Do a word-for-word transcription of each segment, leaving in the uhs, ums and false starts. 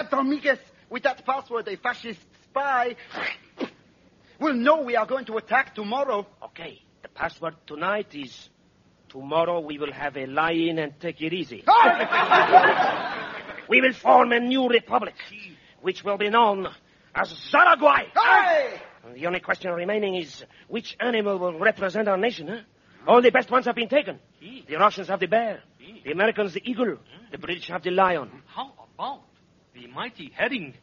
Uh, Dominguez, with that password, a fascist spy, will know we are going to attack tomorrow. Okay, the password tonight is tomorrow we will have a lie-in and take it easy. We will form a new republic, which will be known as Zaragoy. Hey! The only question remaining is which animal will represent our nation, huh? All the best ones have been taken. The Russians have the bear, the Americans the eagle, the British have the lion. How about the mighty herring?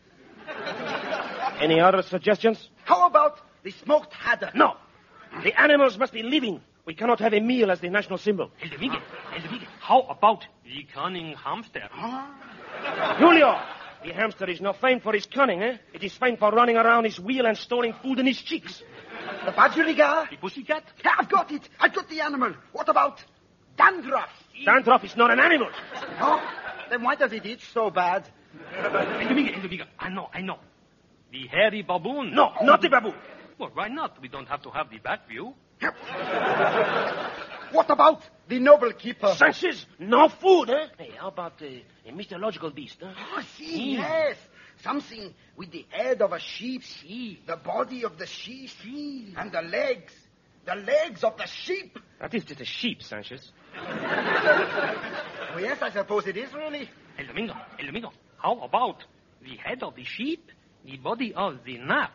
Any other suggestions? How about the smoked haddock? No. The animals must be living. We cannot have a meal as the national symbol. El Domingue, El Domingue, how about the cunning hamster? Huh? Julio, the hamster is not famed for his cunning, eh? It is famed for running around his wheel and storing food in his cheeks. The budgerigar? The pussycat? Yeah, I've got it. I've got the animal. What about dandruff? Dandruff is not an animal. Oh, then why does it itch so bad? El Domingue, El Domingue, I know, I know. The hairy baboon? No, not the baboon. Well, why not? We don't have to have the back view. What about the noble keeper? Sanchez, no food, eh? Hey, how about uh, a mythological beast, huh? Oh, see, yes. Something with the head of a sheep, see, the body of the sheep, see, and the legs. The legs of the sheep. That is just a sheep, Sanchez. Oh, yes, I suppose it is, really. El Domingo, El Domingo, how about the head of the sheep, the body of the gnat,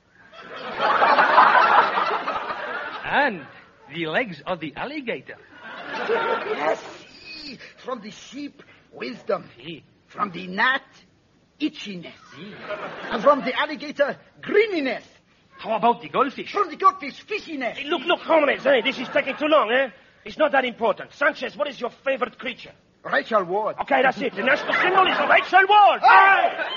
and the legs of the alligator? Yes, see, from the sheep, wisdom. See. From the gnat, itchiness. See. And from the alligator, greeniness. How about the goldfish? From the goldfish, fishiness. Hey, look, look, Holmes, hey, this is taking too long, eh? It's not that important. Sanchez, what is your favorite creature? Rachel Ward. Okay, that's it. The national symbol is Rachel Ward. Hey!